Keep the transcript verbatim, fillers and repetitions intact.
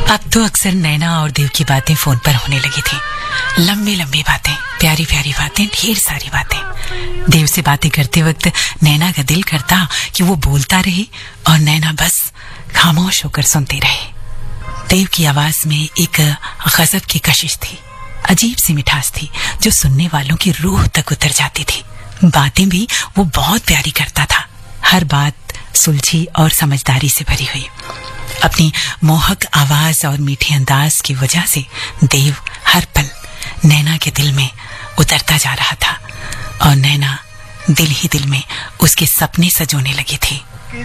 अब तो अक्सर नैना और देव की बातें फोन पर होने लगी थी। लंबी लंबी बातें, प्यारी प्यारी बातें, ढेर सारी बातें। देव से बातें करते वक्त नैना का दिल करता कि वो बोलता रहे और नैना बस खामोश होकर सुनती रहे। देव की आवाज में एक गजब की कशिश थी, अजीब सी मिठास थी जो सुनने वालों की रूह तक उतर जाती थी। बातें भी वो बहुत प्यारी करता था, हर बात सुलझी और समझदारी से भरी हुई। अपनी मोहक आवाज और मीठे अंदाज की वजह से देव हर पल नैना के दिल में उतरता जा रहा था और नैना दिल ही दिल में उसके सपने सजोने लगी थी।